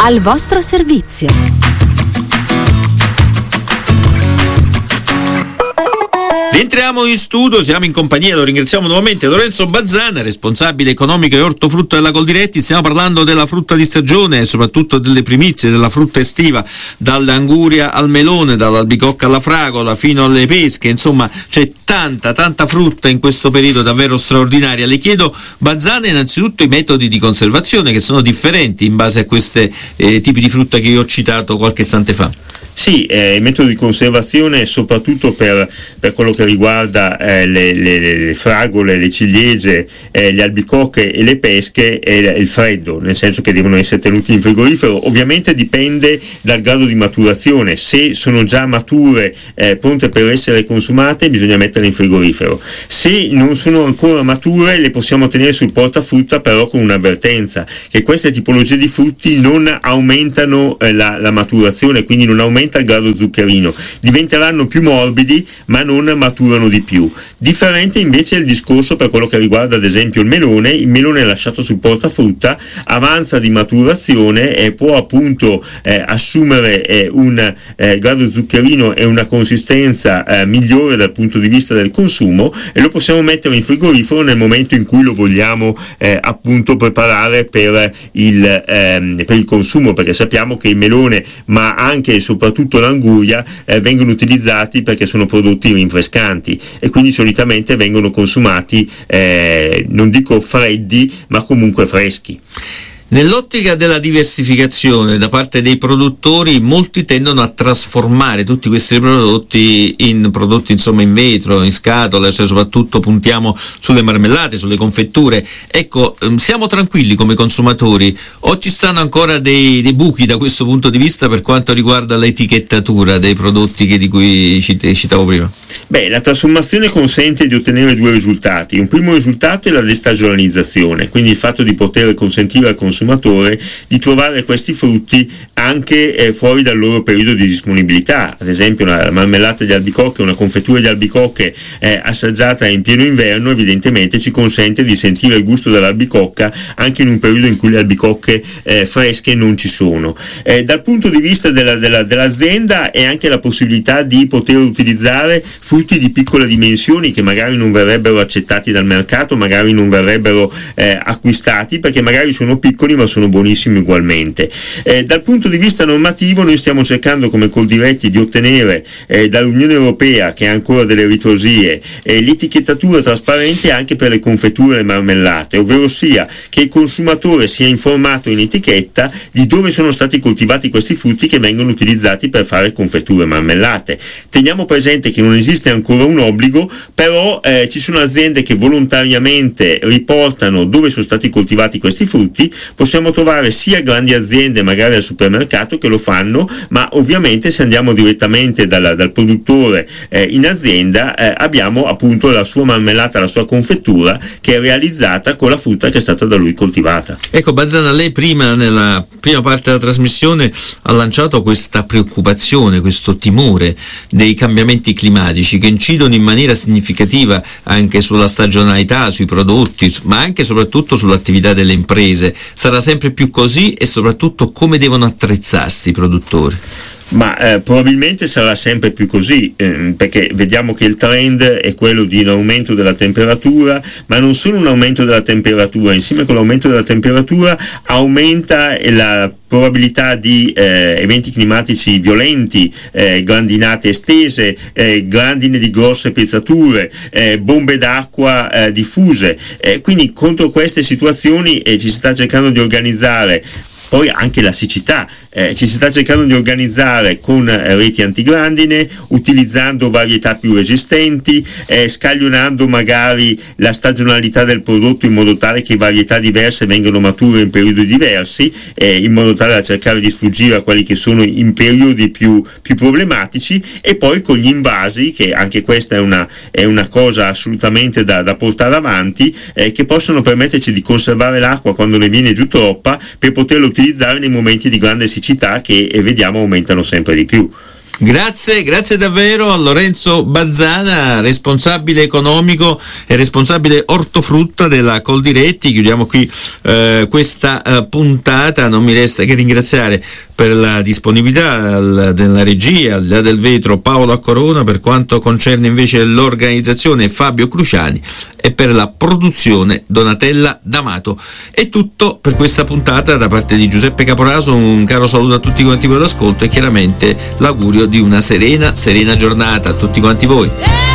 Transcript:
Al vostro servizio. Rientriamo in studio, siamo in compagnia, lo ringraziamo nuovamente, Lorenzo Bazzana, responsabile economico e ortofrutta della Coldiretti. Stiamo parlando della frutta di stagione e soprattutto delle primizie della frutta estiva, dall'anguria al melone, dall'albicocca alla fragola fino alle pesche. Insomma, c'è tanta frutta in questo periodo davvero straordinaria. Le chiedo, Bazzana, innanzitutto i metodi di conservazione, che sono differenti in base a questi tipi di frutta che io ho citato qualche istante fa. Sì, il metodo di conservazione, soprattutto per quello che riguarda le fragole, le ciliegie, le albicocche e le pesche, è il freddo, nel senso che devono essere tenuti in frigorifero. Ovviamente dipende dal grado di maturazione. Se sono già mature, pronte per essere consumate, bisogna metterle in frigorifero. Se non sono ancora mature, le possiamo tenere sul portafrutta, però con un'avvertenza, che queste tipologie di frutti non aumentano la maturazione, quindi non aumenta il grado zuccherino, diventeranno più morbidi ma non maturano di più. Differente invece è il discorso per quello che riguarda ad esempio il melone lasciato sul portafrutta avanza di maturazione e può appunto assumere un grado zuccherino e una consistenza migliore dal punto di vista del consumo, e lo possiamo mettere in frigorifero nel momento in cui lo vogliamo appunto preparare per il consumo, perché sappiamo che il melone, ma anche e soprattutto l'anguria, vengono utilizzati perché sono prodotti rinfrescanti e quindi solitamente vengono consumati non dico freddi ma comunque freschi. Nell'ottica della diversificazione da parte dei produttori, molti tendono a trasformare tutti questi prodotti in prodotti insomma in vetro, in scatole, cioè soprattutto puntiamo sulle marmellate, sulle confetture. Ecco, siamo tranquilli come consumatori o ci stanno ancora dei buchi da questo punto di vista per quanto riguarda l'etichettatura dei prodotti di cui citavo prima? Beh, la trasformazione consente di ottenere due risultati. Un primo risultato è la destagionalizzazione, quindi il fatto di poter consentire al consumatore di trovare questi frutti anche fuori dal loro periodo di disponibilità. Ad esempio una marmellata di albicocche, una confettura di albicocche assaggiata in pieno inverno evidentemente ci consente di sentire il gusto dell'albicocca anche in un periodo in cui le albicocche fresche non ci sono. Dal punto di vista dell'azienda è anche la possibilità di poter utilizzare frutti di piccole dimensioni che magari non verrebbero accettati dal mercato, magari non verrebbero acquistati perché magari sono piccoli ma sono buonissimi ugualmente. Dal punto di vista normativo noi stiamo cercando come Coldiretti di ottenere dall'Unione Europea, che ha ancora delle ritrosie, l'etichettatura trasparente anche per le confetture e le marmellate, ovvero sia che il consumatore sia informato in etichetta di dove sono stati coltivati questi frutti che vengono utilizzati per fare confetture e marmellate. Teniamo presente che non esiste ancora un obbligo, però ci sono aziende che volontariamente riportano dove sono stati coltivati questi frutti. Possiamo trovare sia grandi aziende magari al supermercato che lo fanno, ma ovviamente se andiamo direttamente dal produttore in azienda abbiamo appunto la sua marmellata, la sua confettura che è realizzata con la frutta che è stata da lui coltivata. Ecco Bazzana, lei prima nella prima parte della trasmissione ha lanciato questa preoccupazione, questo timore dei cambiamenti climatici che incidono in maniera significativa anche sulla stagionalità, sui prodotti, ma anche e soprattutto sull'attività delle imprese. Sarà sempre più così e soprattutto come devono attrezzarsi i produttori? Ma probabilmente sarà sempre più così, perché vediamo che il trend è quello di un aumento della temperatura, ma non solo un aumento della temperatura, insieme con l'aumento della temperatura aumenta la probabilità di eventi climatici violenti, grandinate estese, grandine di grosse pezzature, bombe d'acqua diffuse, quindi contro queste situazioni ci si sta cercando di organizzare. Poi anche la siccità, ci si sta cercando di organizzare con reti antigrandine, utilizzando varietà più resistenti, scaglionando magari la stagionalità del prodotto in modo tale che varietà diverse vengano mature in periodi diversi, in modo tale da cercare di sfuggire a quelli che sono in periodi più problematici, e poi con gli invasi, che anche questa è una cosa assolutamente da portare avanti, che possono permetterci di conservare l'acqua quando ne viene giù troppa per poterla utilizzare nei momenti di grande siccità che vediamo aumentano sempre di più. Grazie davvero a Lorenzo Bazzana, responsabile economico e responsabile ortofrutta della Coldiretti. Chiudiamo qui questa puntata, non mi resta che ringraziare per la disponibilità della regia, al di là del vetro, Paolo Accorona, per quanto concerne invece l'organizzazione Fabio Cruciani, e per la produzione Donatella D'Amato. È tutto per questa puntata da parte di Giuseppe Caporaso, un caro saluto a tutti quanti voi d'ascolto e chiaramente l'augurio di una serena giornata a tutti quanti voi.